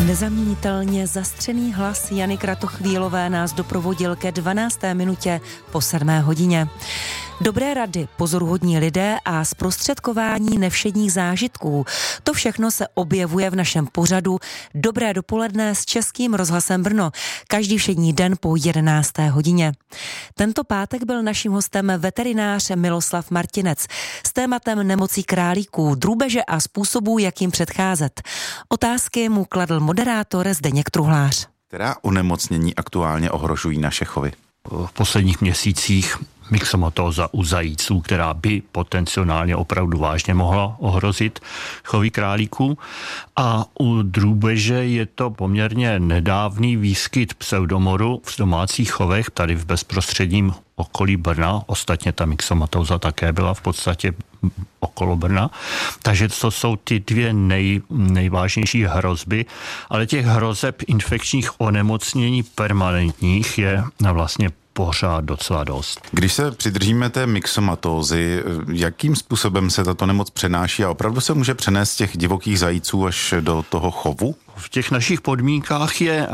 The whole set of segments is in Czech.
Nezaměnitelně zastřený hlas Jany Kratochvílové nás doprovodil ke 12. minutě po 7. hodině. Dobré rady, pozoruhodní lidé a zprostředkování nevšedních zážitků. To všechno se objevuje v našem pořadu Dobré dopoledne s Českým rozhlasem Brno. Každý všední den po 11. hodině. Tento pátek byl naším hostem veterinář Miloslav Martinec s tématem nemocí králíků, drůbeže a způsobů, jak jim předcházet. Otázky mu kladl moderátor Zdeněk Truhlář. Která onemocnění aktuálně ohrožují naše chovy? V posledních měsících myxomatóza u zajíců, která by potenciálně opravdu vážně mohla ohrozit chovy králíků. A u drůbeže je to poměrně nedávný výskyt pseudomoru v domácích chovech, tady v bezprostředním okolí Brna. Ostatně ta myxomatóza také byla v podstatě okolo Brna. Takže to jsou ty dvě nejvážnější hrozby, ale těch hrozeb infekčních onemocnění permanentních je vlastně pořád docela dost. Když se přidržíme té myxomatózy, jakým způsobem se tato nemoc přenáší a opravdu se může přenést z těch divokých zajíců až do toho chovu? V těch našich podmínkách je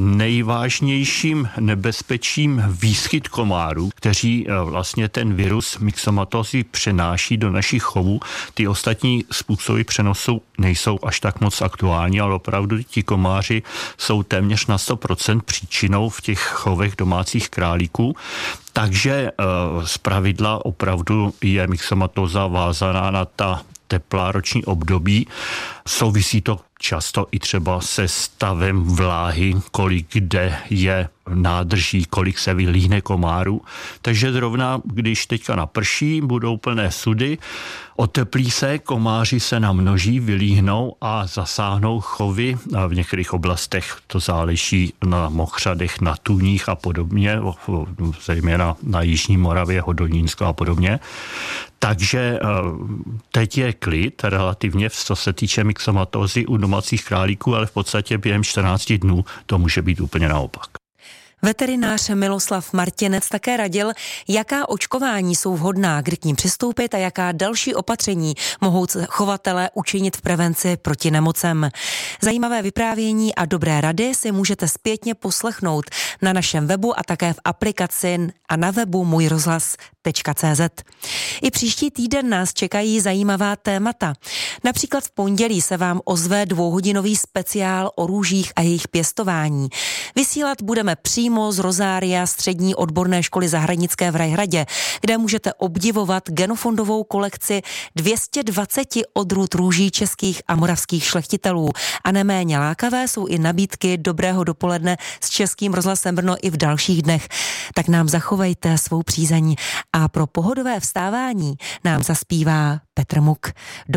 nejvážnějším nebezpečím výskyt komárů, kteří vlastně ten virus myxomatózy přenáší do našich chovů. Ty ostatní způsoby přenosu nejsou až tak moc aktuální, ale opravdu ti komáři jsou téměř na 100% příčinou v těch chovech domácích králíků. Takže zpravidla opravdu je myxomatóza vázaná na ta teplá roční období. Souvisí to často i třeba se stavem vláhy, kolik kde je nádrží, kolik se vylíhne komárů. Takže zrovna, když teďka naprší, budou plné sudy, oteplí se, komáři se namnoží, vylíhnou a zasáhnou chovy. A v některých oblastech to záleží na mokřadech, na tůních a podobně, zejména na Jižní Moravě, Hodonínsko a podobně. Takže teď je klid relativně, co se týče myxomatózy u domácích králíků, ale v podstatě během 14 dnů to může být úplně naopak. Veterinář Miloslav Martinec také radil, jaká očkování jsou vhodná, kdy k ním přistoupit a jaká další opatření mohou chovatelé učinit v prevenci proti nemocem. Zajímavé vyprávění a dobré rady si můžete zpětně poslechnout na našem webu a také v aplikaci a na webu můjrozhlas.cz. I příští týden nás čekají zajímavá témata. Například v pondělí se vám ozve 2hodinový speciál o růžích a jejich pěstování. Vysílat budeme přímo z Rozária střední odborné školy zahradnické v Rajhradě, kde můžete obdivovat genofondovou kolekci 220 odrůd růží českých a moravských šlechtitelů. A neméně lákavé jsou i nabídky Dobrého dopoledne s Českým rozhlasem Brno i v dalších dnech. Tak nám zachovejte svou přízeň a pro pohodové vstávání nám zaspívá Petr Muk.